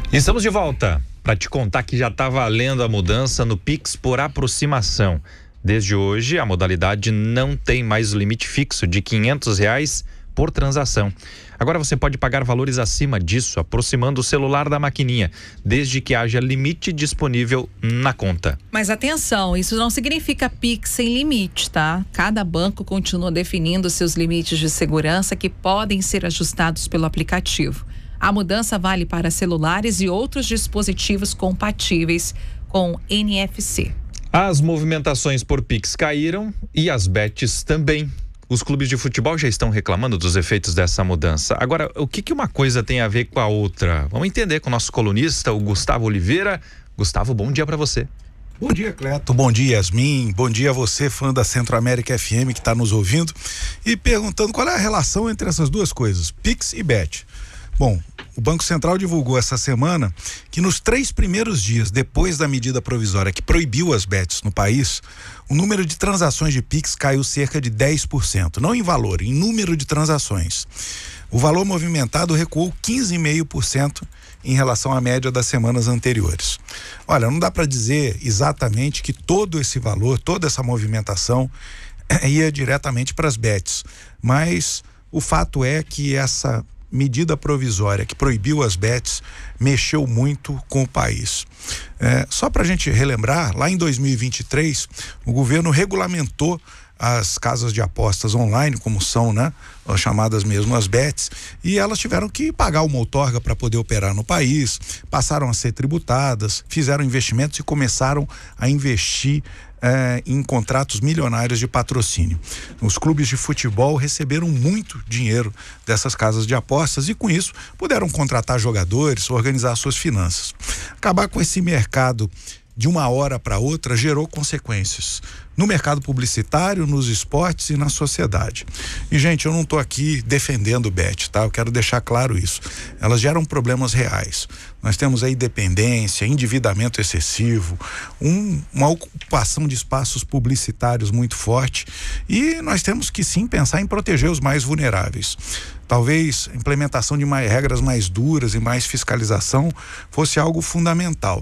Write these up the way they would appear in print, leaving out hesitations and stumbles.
Estamos de volta para te contar que já está valendo a mudança no Pix por aproximação. Desde hoje, a modalidade não tem mais o limite fixo de R$500 por transação. Agora você pode pagar valores acima disso, aproximando o celular da maquininha, desde que haja limite disponível na conta. Mas atenção, isso não significa Pix sem limite, tá? Cada banco continua definindo seus limites de segurança que podem ser ajustados pelo aplicativo. A mudança vale para celulares e outros dispositivos compatíveis com NFC. As movimentações por Pix caíram e as bets também. Os clubes de futebol já estão reclamando dos efeitos dessa mudança. Agora, o que uma coisa tem a ver com a outra? Vamos entender com o nosso colunista, o Gustavo Oliveira. Gustavo, bom dia para você. Bom dia, Cleto. Bom dia, Yasmin. Bom dia a você, fã da Centro-América FM, que está nos ouvindo e perguntando qual é a relação entre essas duas coisas, Pix e bet. Bom, o Banco Central divulgou essa semana que nos 3 primeiros dias depois da medida provisória que proibiu as bets no país, o número de transações de Pix caiu cerca de 10%, não em valor, em número de transações. O valor movimentado recuou 15,5% em relação à média das semanas anteriores. Olha, não dá para dizer exatamente que todo esse valor, toda essa movimentação ia diretamente para as bets, mas o fato é que essa medida provisória que proibiu as bets mexeu muito com o país. Só para a gente relembrar, lá em 2023, o governo regulamentou as casas de apostas online, como são, né, as chamadas mesmo as bets, e elas tiveram que pagar uma outorga para poder operar no país, passaram a ser tributadas, fizeram investimentos e começaram a investir em contratos milionários de patrocínio. Os clubes de futebol receberam muito dinheiro dessas casas de apostas e com isso puderam contratar jogadores, organizar suas finanças. Acabar com esse mercado de uma hora para outra gerou consequências no mercado publicitário, nos esportes e na sociedade. E, gente, eu não estou aqui defendendo o bet, tá? Eu quero deixar claro isso. Elas geram problemas reais. Nós temos aí dependência, endividamento excessivo, uma ocupação de espaços publicitários muito forte e nós temos que sim pensar em proteger os mais vulneráveis. Talvez a implementação de regras mais duras e mais fiscalização fosse algo fundamental.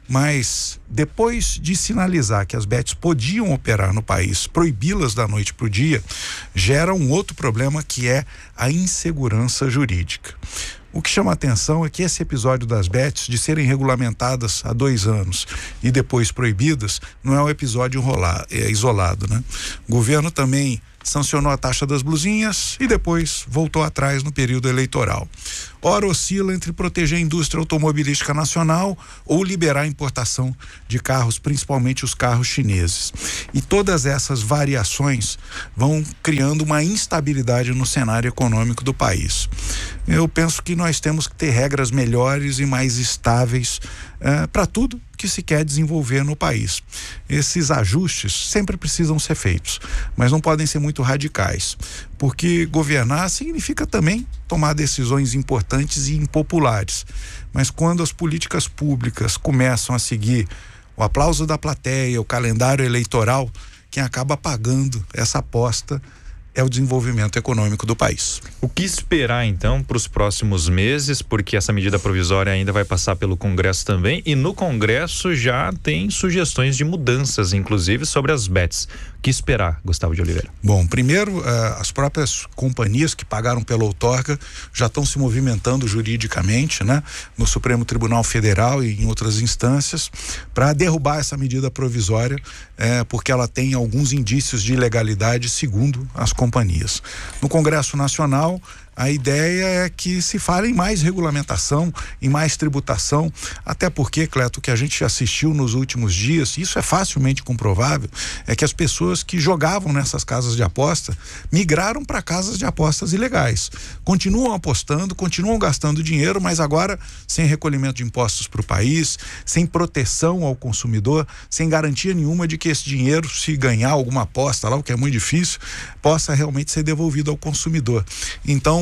Mas depois de sinalizar que as bets podiam operar no país, proibi-las da noite para o dia, gera um outro problema que é a insegurança jurídica. O que chama a atenção é que esse episódio das bets, de serem regulamentadas há 2 anos e depois proibidas, não é um episódio isolado, né? O governo também sancionou a taxa das blusinhas e depois voltou atrás no período eleitoral. Ora oscila entre proteger a indústria automobilística nacional ou liberar a importação de carros, principalmente os carros chineses. E todas essas variações vão criando uma instabilidade no cenário econômico do país. Eu penso que nós temos que ter regras melhores e mais estáveis para tudo que se quer desenvolver no país. Esses ajustes sempre precisam ser feitos, mas não podem ser muito radicais, porque governar significa também tomar decisões importantes e impopulares. Mas quando as políticas públicas começam a seguir o aplauso da plateia, o calendário eleitoral, quem acaba pagando essa aposta é o desenvolvimento econômico do país. O que esperar então para os próximos meses, porque essa medida provisória ainda vai passar pelo Congresso também, e no Congresso já tem sugestões de mudanças, inclusive sobre as bets. O que esperar, Gustavo de Oliveira? Bom, primeiro, as próprias companhias que pagaram pela outorga já estão se movimentando juridicamente, né, no Supremo Tribunal Federal e em outras instâncias para derrubar essa medida provisória, porque ela tem alguns indícios de ilegalidade segundo as companhias. No Congresso Nacional, a ideia é que se fale em mais regulamentação, em mais tributação, até porque, Cleto, o que a gente assistiu nos últimos dias, isso é facilmente comprovável, é que as pessoas que jogavam nessas casas de aposta migraram para casas de apostas ilegais. Continuam apostando, continuam gastando dinheiro, mas agora sem recolhimento de impostos para o país, sem proteção ao consumidor, sem garantia nenhuma de que esse dinheiro, se ganhar alguma aposta lá, o que é muito difícil, possa realmente ser devolvido ao consumidor. Então,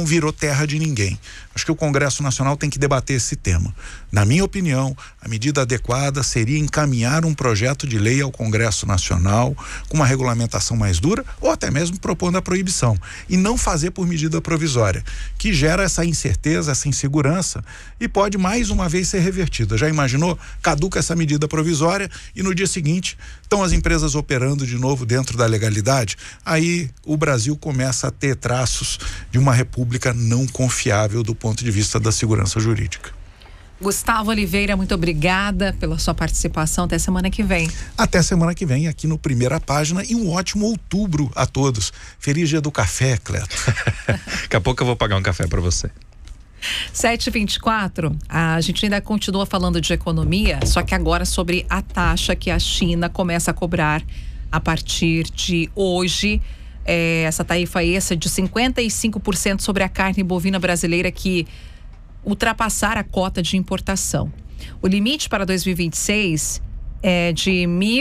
não virou terra de ninguém. Acho que o Congresso Nacional tem que debater esse tema. Na minha opinião, a medida adequada seria encaminhar um projeto de lei ao Congresso Nacional com uma regulamentação mais dura ou até mesmo propondo a proibição e não fazer por medida provisória, que gera essa incerteza, essa insegurança e pode mais uma vez ser revertida. Já imaginou? Caduca essa medida provisória e no dia seguinte estão as empresas operando de novo dentro da legalidade. Aí o Brasil começa a ter traços de uma república não confiável do ponto de vista da segurança jurídica. Gustavo Oliveira, muito obrigada pela sua participação. Até semana que vem. Até semana que vem aqui no Primeira Página e um ótimo outubro a todos. Feliz dia do café, Cleto. Daqui a pouco eu vou pagar um café para você. 7h24, a gente ainda continua falando de economia, só que agora sobre a taxa que a China começa a cobrar a partir de hoje. Essa tarifa extra de 55% sobre a carne bovina brasileira que ultrapassar a cota de importação. O limite para 2026 é de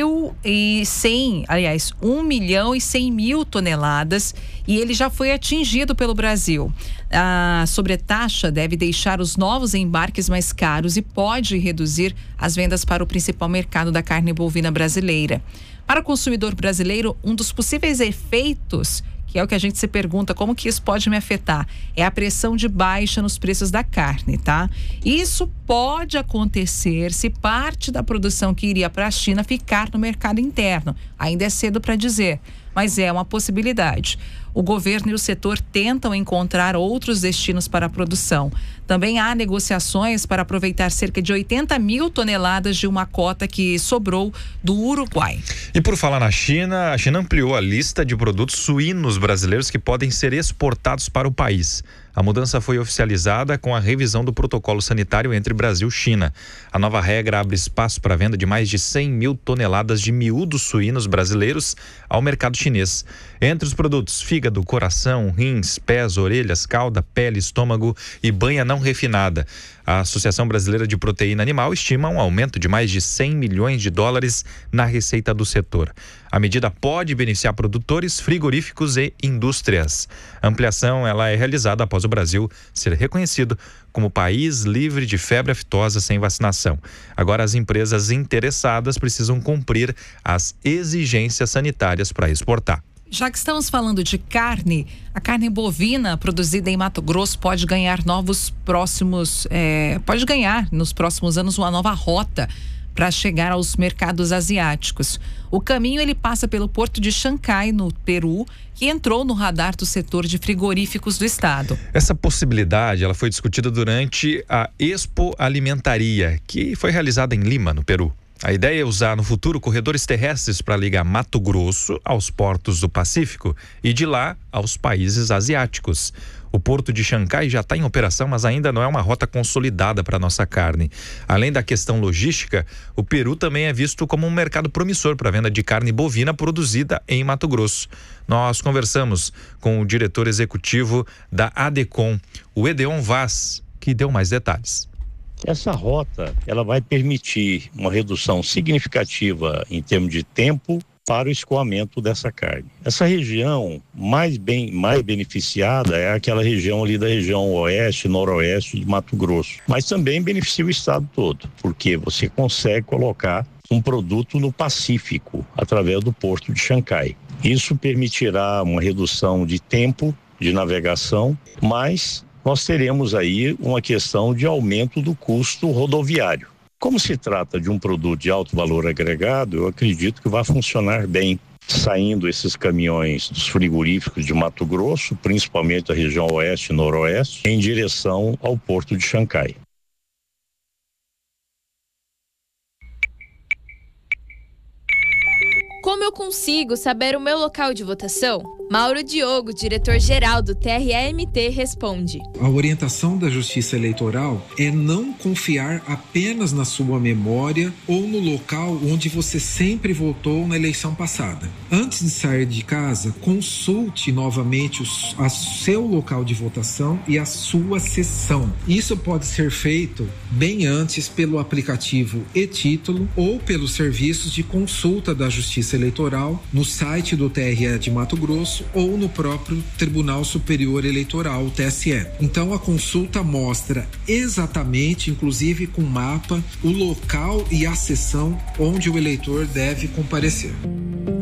1.100.000 toneladas e ele já foi atingido pelo Brasil. A sobretaxa deve deixar os novos embarques mais caros e pode reduzir as vendas para o principal mercado da carne bovina brasileira. Para o consumidor brasileiro, um dos possíveis efeitos, que é o que a gente se pergunta, como que isso pode me afetar? É a pressão de baixa nos preços da carne, tá? Isso pode acontecer se parte da produção que iria para a China ficar no mercado interno. Ainda é cedo para dizer, mas é uma possibilidade. O governo e o setor tentam encontrar outros destinos para a produção. Também há negociações para aproveitar cerca de 80.000 toneladas de uma cota que sobrou do Uruguai. E por falar na China, a China ampliou a lista de produtos suínos brasileiros que podem ser exportados para o país. A mudança foi oficializada com a revisão do protocolo sanitário entre Brasil e China. A nova regra abre espaço para a venda de mais de 100.000 toneladas de miúdos suínos brasileiros ao mercado chinês. Entre os produtos, fígado, coração, rins, pés, orelhas, cauda, pele, estômago e banha não refinada. A Associação Brasileira de Proteína Animal estima um aumento de mais de 100 milhões de dólares na receita do setor. A medida pode beneficiar produtores, frigoríficos e indústrias. A ampliação ela é realizada após o Brasil ser reconhecido como país livre de febre aftosa sem vacinação. Agora as empresas interessadas precisam cumprir as exigências sanitárias para exportar. Já que estamos falando de carne, a carne bovina produzida em Mato Grosso pode ganhar nos próximos anos uma nova rota para chegar aos mercados asiáticos. O caminho ele passa pelo porto de Xangai, no Peru, que entrou no radar do setor de frigoríficos do estado. Essa possibilidade ela foi discutida durante a Expo Alimentaria, que foi realizada em Lima, no Peru. A ideia é usar no futuro corredores terrestres para ligar Mato Grosso aos portos do Pacífico e de lá aos países asiáticos. O porto de Xangai já está em operação, mas ainda não é uma rota consolidada para a nossa carne. Além da questão logística, o Peru também é visto como um mercado promissor para a venda de carne bovina produzida em Mato Grosso. Nós conversamos com o diretor executivo da ADECOM, o Edeon Vaz, que deu mais detalhes. Essa rota, ela vai permitir uma redução significativa em termos de tempo para o escoamento dessa carne. Essa região mais beneficiada é aquela região ali da região oeste, noroeste de Mato Grosso, mas também beneficia o estado todo, porque você consegue colocar um produto no Pacífico através do porto de Xangai. Isso permitirá uma redução de tempo de navegação, mas nós teremos aí uma questão de aumento do custo rodoviário. Como se trata de um produto de alto valor agregado, eu acredito que vai funcionar bem, saindo esses caminhões dos frigoríficos de Mato Grosso, principalmente da região oeste e noroeste, em direção ao porto de Xangai. Como eu consigo saber o meu local de votação? Mauro Diogo, diretor-geral do TRE-MT, responde. A orientação da Justiça Eleitoral é não confiar apenas na sua memória ou no local onde você sempre votou na eleição passada. Antes de sair de casa, consulte novamente o seu local de votação e a sua sessão. Isso pode ser feito bem antes pelo aplicativo e-Título ou pelos serviços de consulta da Justiça Eleitoral no site do TRE de Mato Grosso serviço ou no próprio Tribunal Superior Eleitoral, o TSE. Então a consulta mostra exatamente, inclusive com mapa, o local e a sessão onde o eleitor deve comparecer.